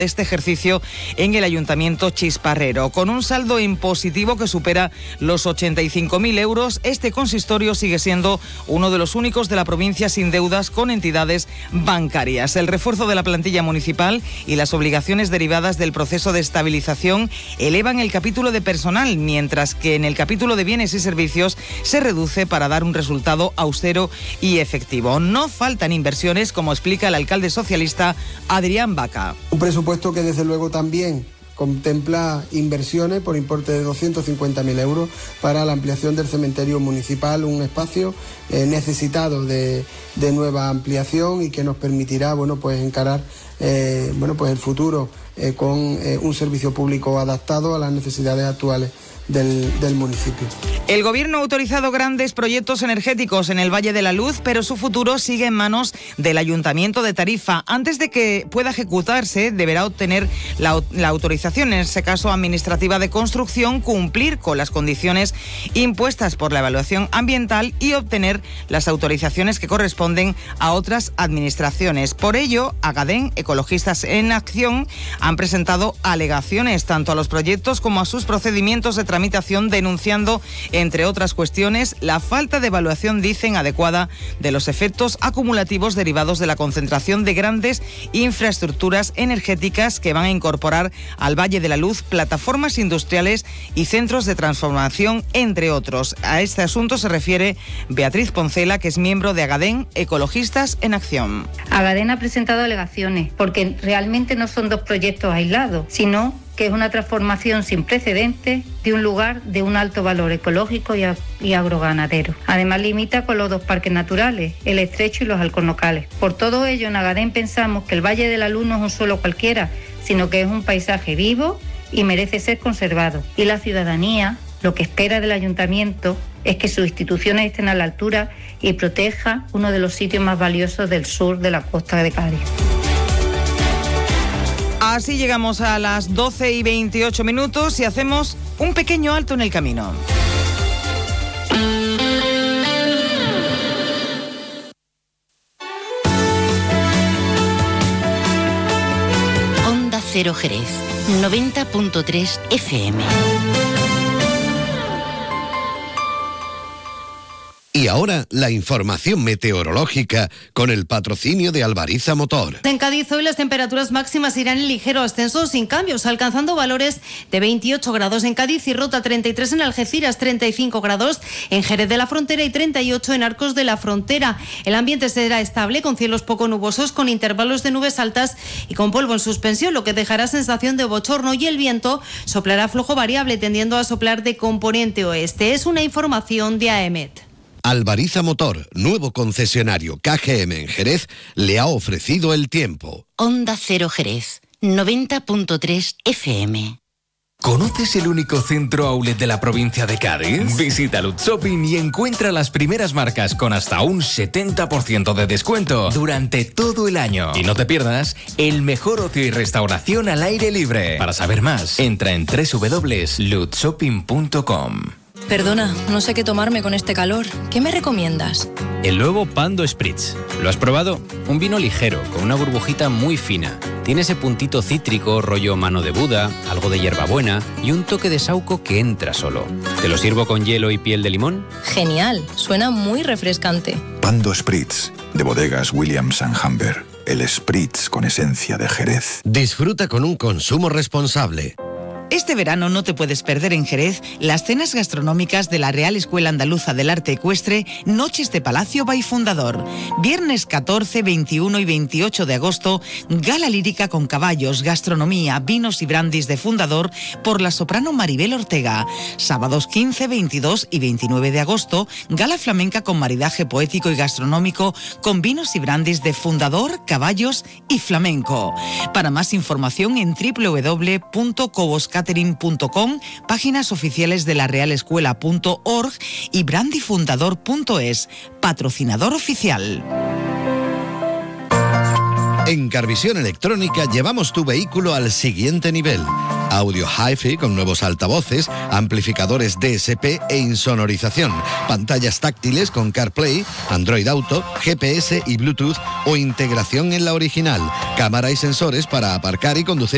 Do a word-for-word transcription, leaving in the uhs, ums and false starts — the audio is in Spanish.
este ejercicio en el Ayuntamiento Chisparrero. Con un saldo en positivo que supera los ochenta y cinco mil euros, este consistorio sigue siendo uno de los únicos de la provincia sin deudas con entidades bancarias. El refuerzo de la plantilla municipal y las obligaciones derivadas del proceso de estabilización elevan el capítulo de personal, mientras que en el capítulo de bienes y servicios se reduce para dar un resultado austero y efectivo. No faltan inversiones, como explica el alcalde socialista Adrián Baca. Un presupuesto que desde luego también contempla inversiones por importe de doscientos cincuenta mil euros para la ampliación del cementerio municipal, un espacio eh, necesitado de, de nueva ampliación y que nos permitirá, bueno, pues encarar eh, bueno, pues el futuro eh, con eh, un servicio público adaptado a las necesidades actuales Del, del municipio. El Gobierno ha autorizado grandes proyectos energéticos en el Valle de la Luz, pero su futuro sigue en manos del Ayuntamiento de Tarifa. Antes de que pueda ejecutarse, deberá obtener la, la autorización, en ese caso administrativa de construcción, cumplir con las condiciones impuestas por la evaluación ambiental y obtener las autorizaciones que corresponden a otras administraciones. Por ello, Agadén, Ecologistas en Acción, han presentado alegaciones tanto a los proyectos como a sus procedimientos de tramitación, denunciando, entre otras cuestiones, la falta de evaluación, dicen, adecuada de los efectos acumulativos derivados de la concentración de grandes infraestructuras energéticas que van a incorporar al Valle de la Luz plataformas industriales y centros de transformación, entre otros. A este asunto se refiere Beatriz Poncela, que es miembro de Agadén, Ecologistas en Acción. Agadén ha presentado alegaciones porque realmente no son dos proyectos aislados, sino que es una transformación sin precedentes de un lugar de un alto valor ecológico y, ag- y agroganadero. Además, limita con los dos parques naturales, el Estrecho y los Alcornocales. Por todo ello, en Agadén pensamos que el Valle de la Luz no es un suelo cualquiera, sino que es un paisaje vivo y merece ser conservado. Y la ciudadanía lo que espera del ayuntamiento es que sus instituciones estén a la altura y proteja uno de los sitios más valiosos del sur de la costa de Cádiz. Así llegamos a las doce y veintiocho minutos y hacemos un pequeño alto en el camino. Onda Cero Jerez, noventa punto tres F M. Y ahora la información meteorológica con el patrocinio de Albariza Motor. En Cádiz hoy las temperaturas máximas irán en ligero ascenso sin cambios, alcanzando valores de veintiocho grados en Cádiz y Rota, treinta y tres en Algeciras, treinta y cinco grados en Jerez de la Frontera y treinta y ocho en Arcos de la Frontera. El ambiente será estable con cielos poco nubosos, con intervalos de nubes altas y con polvo en suspensión, lo que dejará sensación de bochorno, y el viento soplará flojo variable, tendiendo a soplar de componente oeste. Es una información de A E M E T. Albariza Motor, nuevo concesionario K G M en Jerez, le ha ofrecido el tiempo. Onda Cero Jerez, noventa punto tres F M. ¿Conoces el único centro outlet de la provincia de Cádiz? Visita Lutz Shopping y encuentra las primeras marcas con hasta un setenta por ciento de descuento durante todo el año. Y no te pierdas el mejor ocio y restauración al aire libre. Para saber más, entra en doble u doble u doble u punto lutz shopping punto com. Perdona, no sé qué tomarme con este calor. ¿Qué me recomiendas? El nuevo Pando Spritz. ¿Lo has probado? Un vino ligero, con una burbujita muy fina. Tiene ese puntito cítrico, rollo mano de Buda, algo de hierbabuena y un toque de saúco que entra solo. ¿Te lo sirvo con hielo y piel de limón? Genial, suena muy refrescante. Pando Spritz, de bodegas Williams and Humber. El Spritz con esencia de Jerez. Disfruta con un consumo responsable. Este verano no te puedes perder en Jerez las cenas gastronómicas de la Real Escuela Andaluza del Arte Ecuestre, Noches de Palacio by Fundador. Viernes catorce, veintiuno y veintiocho de agosto, gala lírica con caballos, gastronomía, vinos y brandis de Fundador por la soprano Maribel Ortega. Sábados quince, veintidós y veintinueve de agosto, gala flamenca con maridaje poético y gastronómico con vinos y brandis de Fundador, caballos y flamenco. Para más información en doble u doble u doble u punto cobos catering punto com, páginas oficiales de la real escuela punto org y brandifundador punto es, patrocinador oficial. En Carvisión Electrónica llevamos tu vehículo al siguiente nivel. Audio Hi-Fi con nuevos altavoces, amplificadores D S P e insonorización, pantallas táctiles con CarPlay, Android Auto, G P S y Bluetooth o integración en la original, cámara y sensores para aparcar y conducir